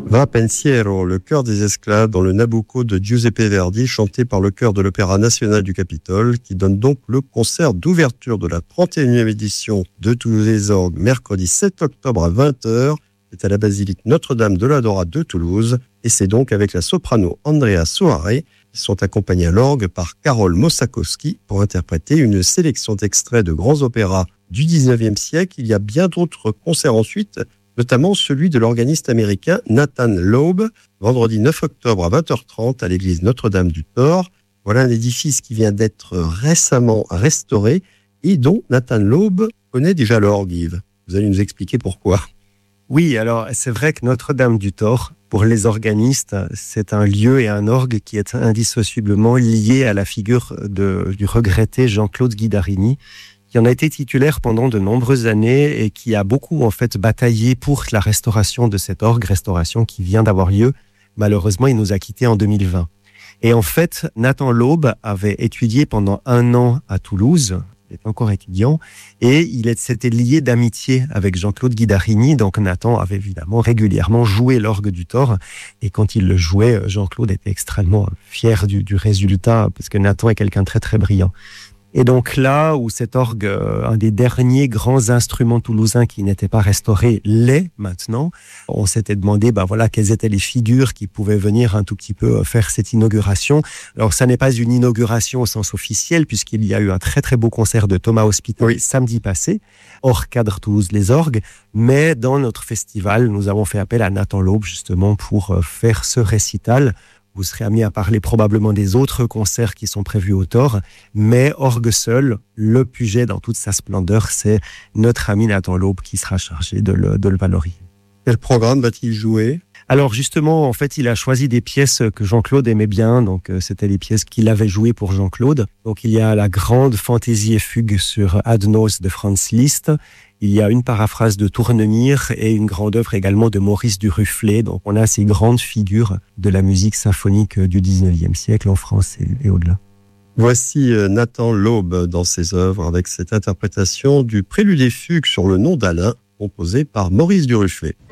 Va pensiero, le chœur des esclaves dans le Nabucco de Giuseppe Verdi, chanté par le chœur de l'Opéra national du Capitole, qui donne donc le concert d'ouverture de la 31e édition de Toulouse les Orgues, mercredi 7 octobre à 20h. C'est à la basilique Notre-Dame de la Dora de Toulouse, et c'est donc avec la soprano Andrea Soare, qui sont accompagnés à l'orgue par Karol Mosakowski pour interpréter une sélection d'extraits de grands opéras du 19e siècle. Il y a bien d'autres concerts ensuite, notamment celui de l'organiste américain Nathan Loeb, vendredi 9 octobre à 20h30 à l'église Notre-Dame du Thor. Voilà un édifice qui vient d'être récemment restauré et dont Nathan Loeb connaît déjà l'orgue, Yves. Vous allez nous expliquer pourquoi. Oui, alors c'est vrai que Notre-Dame du Thor, pour les organistes, c'est un lieu et un orgue qui est indissociablement lié à la figure du regretté Jean-Claude Guidarini, qui en a été titulaire pendant de nombreuses années et qui a beaucoup en fait bataillé pour la restauration de cet orgue, restauration qui vient d'avoir lieu. Malheureusement, il nous a quittés en 2020. Et en fait, Nathan Loeb avait étudié pendant 1 an à Toulouse, il était encore étudiant, et s'était lié d'amitié avec Jean-Claude Guidarini. Donc Nathan avait évidemment régulièrement joué l'orgue du Thor, et quand il le jouait, Jean-Claude était extrêmement fier du résultat, parce que Nathan est quelqu'un de très très brillant. Et donc là où cet orgue, un des derniers grands instruments toulousains qui n'était pas restauré, l'est maintenant, on s'était demandé quelles étaient les figures qui pouvaient venir un tout petit peu faire cette inauguration. Alors ça n'est pas une inauguration au sens officiel, puisqu'il y a eu un très très beau concert de Thomas Hospitalet samedi passé, hors cadre Toulouse les Orgues, mais dans notre festival, nous avons fait appel à Nathan Loeb justement pour faire ce récital. Vous serez amené à parler probablement des autres concerts qui sont prévus au Thor, mais orgue seul, le Puget dans toute sa splendeur, c'est notre ami Nathan Loeb qui sera chargé de le valoriser. Quel programme va-t-il jouer ? Alors justement, en fait, il a choisi des pièces que Jean-Claude aimait bien, donc c'était les pièces qu'il avait jouées pour Jean-Claude. Donc il y a la grande fantaisie et fugue sur Adnos de Franz Liszt. Il y a une paraphrase de Tournemire et une grande œuvre également de Maurice Duruflé. Donc on a ces grandes figures de la musique symphonique du 19e siècle en France et au-delà. Voici Nathan Loeb dans ses œuvres avec cette interprétation du Prélude et fugue sur le nom d'Alain, composé par Maurice Duruflé.